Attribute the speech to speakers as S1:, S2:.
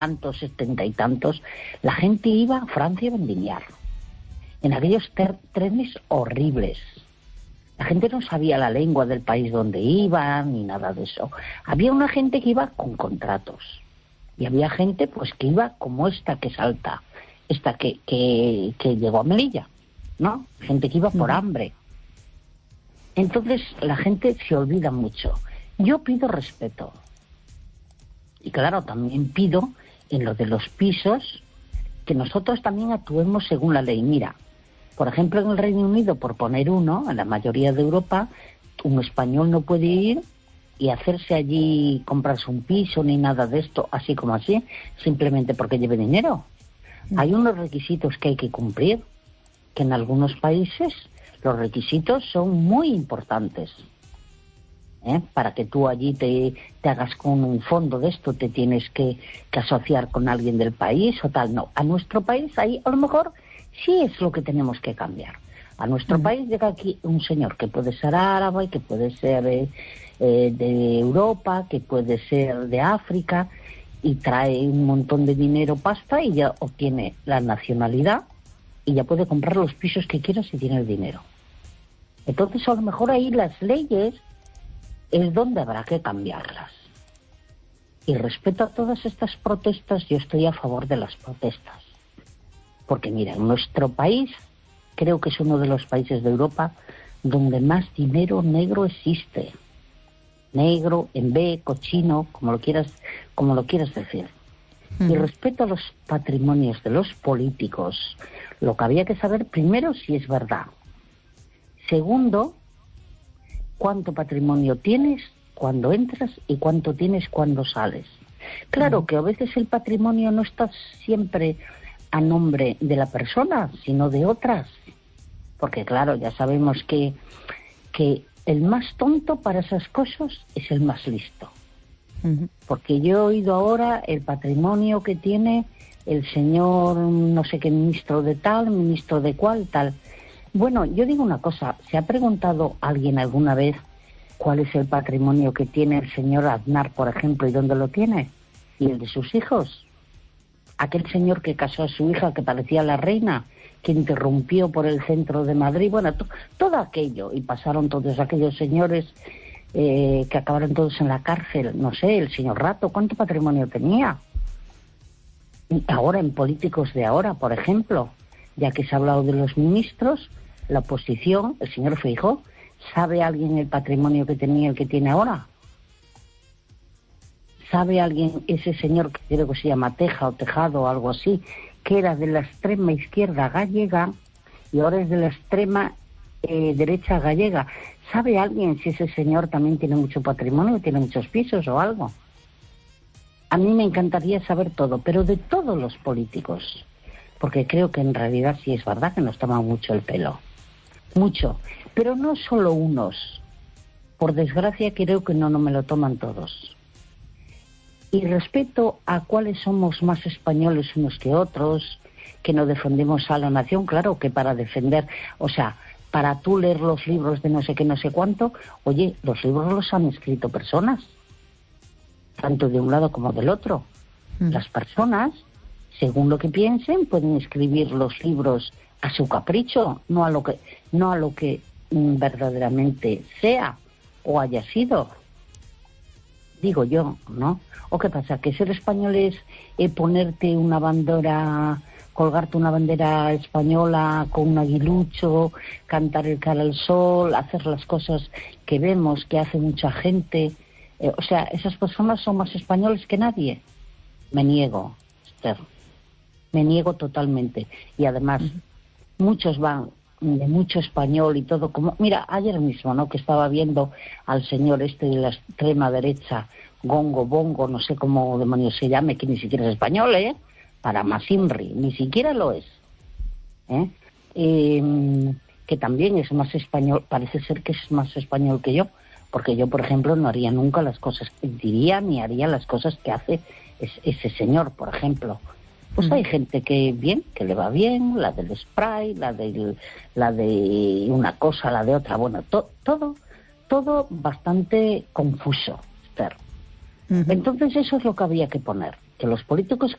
S1: tantos, 70 y tantos, la gente iba a Francia a vendimiar. En aquellos trenes horribles. La gente no sabía la lengua del país donde iban ni nada de eso. Había una gente que iba con contratos. Y había gente pues que iba como esta que salta, esta que llegó a Melilla, ¿no? Gente que iba por hambre. Entonces la gente se olvida mucho. Yo pido respeto. Y claro, también pido en lo de los pisos que nosotros también actuemos según la ley. Mira, por ejemplo, en el Reino Unido, por poner uno, en la mayoría de Europa, un español no puede ir y hacerse allí, comprarse un piso ni nada de esto, así como así, simplemente porque lleve dinero. Hay unos requisitos que hay que cumplir, que en algunos países los requisitos son muy importantes. Para que tú allí te hagas con un fondo de esto, te tienes que asociar con alguien del país o tal. No, a nuestro país ahí a lo mejor sí es lo que tenemos que cambiar. A nuestro país llega aquí un señor que puede ser árabe, que puede ser de Europa, que puede ser de África, y trae un montón de dinero, pasta, y ya obtiene la nacionalidad y ya puede comprar los pisos que quiera si tiene el dinero. Entonces a lo mejor ahí las leyes es donde habrá que cambiarlas. Y respecto a todas estas protestas, yo estoy a favor de las protestas. Porque mira, en nuestro país, creo que es uno de los países de Europa donde más dinero negro existe. Negro, en B, cochino, como lo quieras decir. Y respecto a los patrimonios de los políticos, lo que había que saber primero si es verdad. Segundo, cuánto patrimonio tienes cuando entras y cuánto tienes cuando sales. Claro que a veces el patrimonio no está siempre a nombre de la persona, sino de otras. Porque claro, ya sabemos que el más tonto para esas cosas es el más listo. Porque yo he oído ahora el patrimonio que tiene el señor no sé qué ministro de tal, ministro de cual, tal. Bueno, yo digo una cosa, ¿se ha preguntado alguien alguna vez cuál es el patrimonio que tiene el señor Aznar, por ejemplo, y dónde lo tiene? ¿Y el de sus hijos? Aquel señor que casó a su hija, que parecía la reina, que interrumpió por el centro de Madrid, bueno, todo aquello, y pasaron todos aquellos señores que acabaron todos en la cárcel, no sé, el señor Rato, ¿cuánto patrimonio tenía? Y ahora, en políticos de ahora, por ejemplo, ya que se ha hablado de los ministros, la oposición, el señor Feijóo, ¿sabe alguien el patrimonio que tenía el que tiene ahora? ¿Sabe alguien ese señor que creo que se llama Teja o Tejado o algo así, que era de la extrema izquierda gallega y ahora es de la extrema derecha gallega? ¿Sabe alguien si ese señor también tiene mucho patrimonio, tiene muchos pisos o algo? A mí me encantaría saber todo, pero de todos los políticos, porque creo que en realidad sí es verdad que nos toman mucho el pelo. Mucho, pero no solo unos. Por desgracia creo que no me lo toman todos. Y respecto a cuáles somos más españoles unos que otros, que no defendemos a la nación, claro que para defender, o sea, para tú leer los libros de no sé qué, no sé cuánto, oye, los libros los han escrito personas, tanto de un lado como del otro. Las personas, según lo que piensen, pueden escribir los libros a su capricho, no a lo que verdaderamente sea o haya sido. Digo yo, ¿no? ¿O qué pasa? ¿Que ser español es ponerte una bandera, colgarte una bandera española con un aguilucho, cantar el cara al sol, hacer las cosas que vemos que hace mucha gente? O sea, ¿esas personas son más españoles que nadie? Me niego, Esther. Me niego totalmente. Y además, muchos van de mucho español y todo como... Mira, ayer mismo, ¿no?, que estaba viendo al señor este de la extrema derecha, Bongo, no sé cómo demonios se llame, que ni siquiera es español, para más Inri, ni siquiera lo es. Que también es más español, parece ser que es más español que yo, porque yo, por ejemplo, no haría nunca las cosas que diría, ni haría las cosas que hace ese señor, por ejemplo. Pues hay gente que bien, que le va bien, la del spray, la de una cosa, la de otra, bueno, todo bastante confuso, Esther. Entonces eso es lo que había que poner, que los políticos